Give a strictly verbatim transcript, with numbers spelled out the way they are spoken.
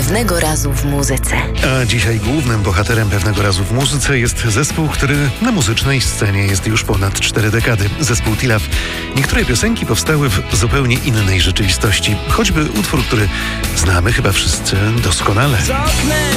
Pewnego razu w muzyce. A dzisiaj głównym bohaterem Pewnego razu w muzyce jest zespół, który na muzycznej scenie jest już ponad cztery dekady. Zespół Tilaf. Niektóre piosenki powstały w zupełnie innej rzeczywistości. Choćby utwór, który znamy chyba wszyscy doskonale.